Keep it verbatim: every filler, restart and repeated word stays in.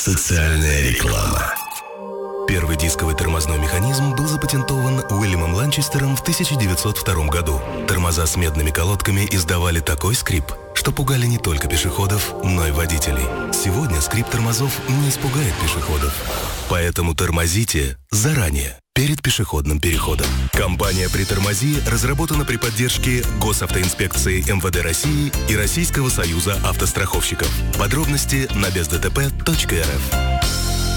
Социальная реклама. Первый дисковый тормозной механизм был запатентован Уильямом Ланчестером в тысяча девятьсот втором году. Тормоза с медными колодками издавали такой скрип, что пугали не только пешеходов, но и водителей. Сегодня скрип тормозов не испугает пешеходов. Поэтому тормозите заранее, перед пешеходным переходом. Компания «Притормози» разработана при поддержке Госавтоинспекции эм вэ дэ России и Российского союза автостраховщиков. Подробности на бездтп точка эр эф.